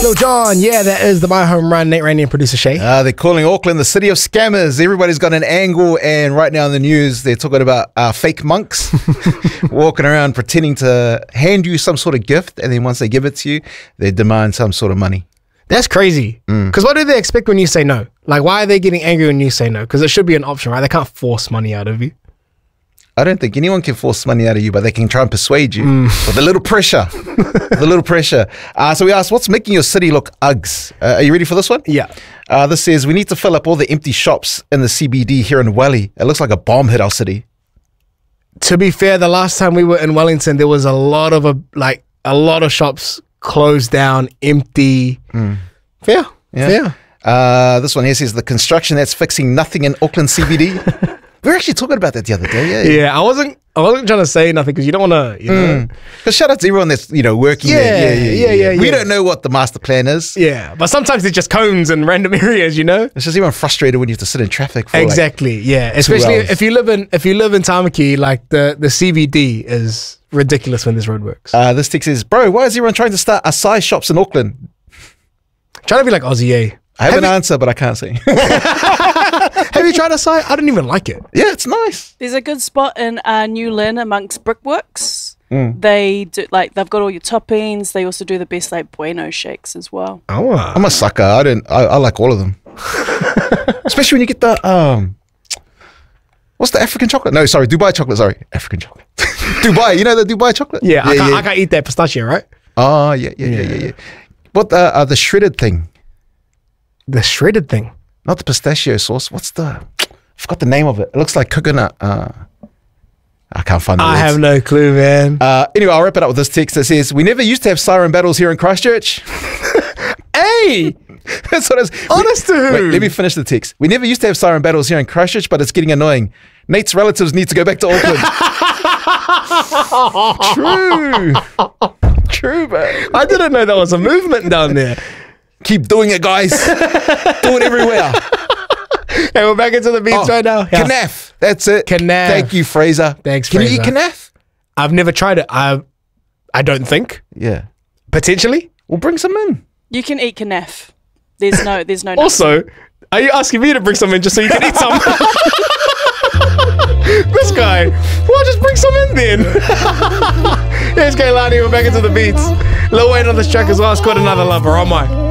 Yo, John, yeah, that is the My Home Run. Nate Randy and producer Shay. They're calling Auckland the city of scammers. Everybody's got an angle, and right now in the news, they're talking about fake monks walking around pretending to hand you some sort of gift, and then once they give it to you, they demand some sort of money. That's crazy. Because what do they expect when you say no? Like, why are they getting angry when you say no? Because it should be an option, right? They can't force money out of you. I don't think anyone can force money out of you, but they can try and persuade you with a little pressure. So we asked, what's making your city look Uggs? Are you ready for this one? Yeah. This says, we need to fill up all the empty shops in the CBD here in Welly. It looks like a bomb hit our city. To be fair, the last time we were in Wellington, there was a lot of shops closed down, empty. Fair. Yeah. This one here says, the construction that's fixing nothing in Auckland CBD. We were actually talking about that the other day. Yeah, I wasn't trying to say nothing because you don't want to, you know. Because shout out to everyone that's, working there. Yeah. We don't know what the master plan is. Yeah, but sometimes it's just cones in random areas, It's just even frustrated when you have to sit in traffic for yeah. Especially if you live in Tamaki, like the CBD is ridiculous when there's roadworks. This text says, bro, why is everyone trying to start acai shops in Auckland? Trying to be like Aussie, eh? I have an answer, but I can't say. Have you tried acai? I don't even like it. Yeah, it's nice. There's a good spot in New Lynn amongst Brickworks. They do they've got all your toppings. They also do the best Bueno shakes as well. Oh, I'm a sucker. I like all of them. Especially when you get the what's the African chocolate? No, sorry, Dubai chocolate. Sorry, African chocolate. Dubai, the Dubai chocolate? Yeah, I can't eat that pistachio, right? Oh, yeah. What the shredded thing? The shredded thing? Not the pistachio sauce. What's I forgot the name of it. It looks like coconut. I can't find the words. I have no clue, man. Anyway, I'll wrap it up with this text that says, we never used to have siren battles here in Christchurch. Hey! That's what it is. Honest to who? Wait, let me finish the text. We never used to have siren battles here in Christchurch, but it's getting annoying. Nate's relatives need to go back to Auckland. True, bro. I didn't know that was a movement down there. Keep doing it, guys. Do it everywhere. Hey, we're back into the beats right now. Yeah. Kanaf. That's it. Kanaf. Thank you, Fraser. Thanks, Can Fraser. you eat kanaf? I've never tried it. I don't think. Yeah. Potentially. We'll bring some in. You can eat kanaf. There's no. Also, are you asking me to bring some in just so you can eat some? This guy. Well, just bring some in then. Here's Kaylani. We're back into the beats. Lil Wayne on this track as well. It's called Another Lover. Oh my.